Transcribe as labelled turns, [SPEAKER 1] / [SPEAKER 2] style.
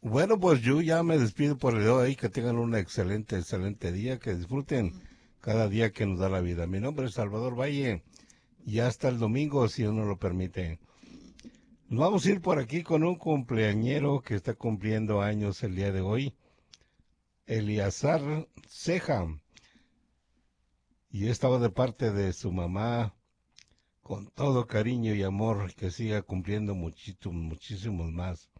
[SPEAKER 1] Bueno, pues yo ya me despido por el día de hoy. Que tengan un excelente, excelente día. Que disfruten cada día que nos da la vida. Mi nombre es Salvador Valle. Y hasta el domingo, si uno lo permite. Nos vamos a ir por aquí con un cumpleañero que está cumpliendo años el día de hoy. Eliazar Ceja. Y estaba de parte de su mamá, con todo cariño y amor, que siga cumpliendo muchísimos más.